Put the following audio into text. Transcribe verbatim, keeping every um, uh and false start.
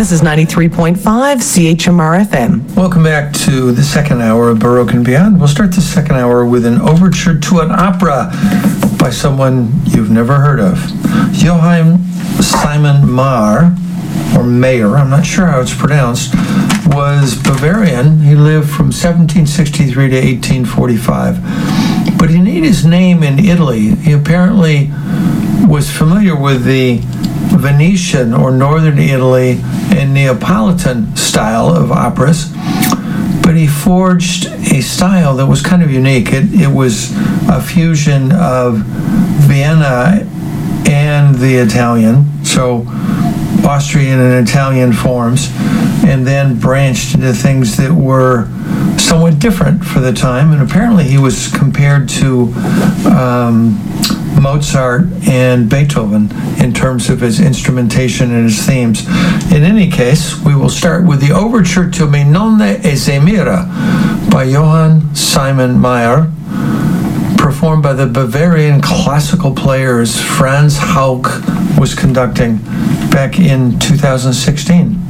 This is ninety-three point five C H M R F M. Welcome back to the second hour of Baroque and Beyond. We'll start the second hour with an overture to an opera by someone you've never heard of. Johann Simon Mayer, or Mayer, I'm not sure how it's pronounced, was Bavarian. He lived from seventeen sixty-three to eighteen forty-five. But he made his name in Italy. He apparently was familiar with the Venetian or Northern Italy and Neapolitan style of operas, but he forged a style that was kind of unique. It, it was a fusion of Vienna and the Italian, so Austrian and Italian forms, and then branched into things that were somewhat different for the time. And apparently he was compared to um, Mozart and Beethoven in terms of his instrumentation and his themes. In any case, we will start with the overture to Minone e Semira by Johann Simon Mayer, performed by the Bavarian classical players Franz Hauck was conducting back in two thousand sixteen.